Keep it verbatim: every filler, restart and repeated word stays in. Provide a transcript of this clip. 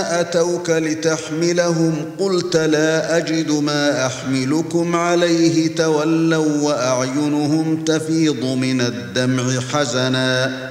أتوك لتحملهم قلت لا أجد ما أحملكم عليه تولوا وأعينهم تفيض من الدمع حزنا